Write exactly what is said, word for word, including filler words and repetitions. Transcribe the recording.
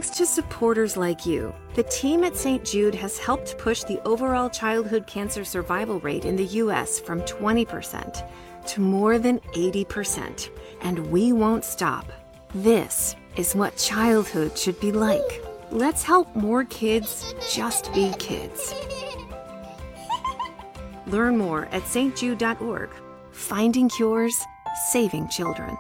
Thanks to supporters like you, the team at Saint Jude has helped push the overall childhood cancer survival rate in the U S from twenty percent to more than eighty percent. And we won't stop. This is what childhood should be like. Let's help more kids just be kids. Learn more at s t jude dot org. Finding cures, saving children.